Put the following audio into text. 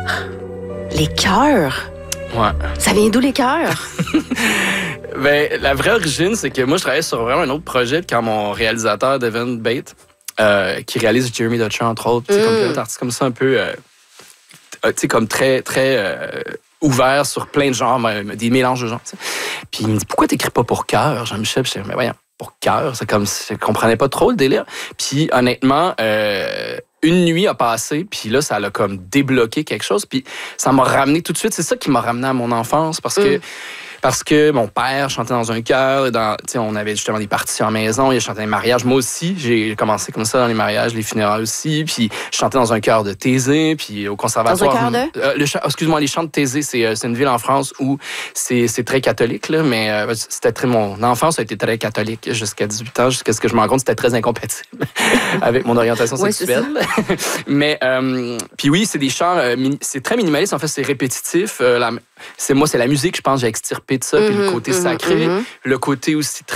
Les chœurs? Ouais. Ça vient d'où les chœurs? Ben, la vraie origine, c'est que moi, je travaillais sur vraiment un autre projet quand mon réalisateur, Devin Bate, qui réalise Jeremy Dutcher, entre autres, comme plein d'autres artistes comme ça, un peu, comme très, très ouvert sur plein de genres, des mélanges de genres. T'sais. Puis il me dit, pourquoi t'écris pas pour cœur, Jean-Michel? Puis je dis, mais voyons, pour cœur, c'est comme, je comprenais pas trop le délire. Puis honnêtement, une nuit a passé, puis là, ça l'a comme débloqué quelque chose, puis ça m'a ramené tout de suite. C'est ça qui m'a ramené à mon enfance, parce que mon père chantait dans un chœur, on avait justement des parties en maison, il chantait dans les mariages. Moi aussi, j'ai commencé comme ça dans les mariages, les funérailles aussi, puis je chantais dans un chœur de Thésée, puis au conservatoire. Dans un chœur de? Excuse-moi, les chants de Thésée, c'est une ville en France où c'est très catholique, là, mais mon enfance a été très catholique jusqu'à 18 ans, jusqu'à ce que je me rends compte que c'était très incompatible avec mon orientation sexuelle. Mais, puis oui, c'est des chants, c'est très minimaliste, en fait, c'est répétitif. C'est la musique, je pense, j'ai extirpé de ça, puis le côté sacré, le côté aussi